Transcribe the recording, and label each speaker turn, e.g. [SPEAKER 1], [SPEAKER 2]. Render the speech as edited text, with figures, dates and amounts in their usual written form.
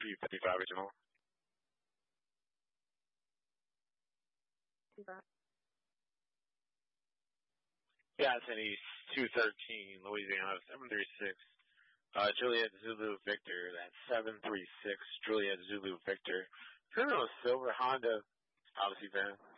[SPEAKER 1] P55 original. Gadsden East 213, Louisiana 736. Juliet Zulu Victor, that's 736. Juliet Zulu Victor. Colonel Silver Honda, obviously, fan.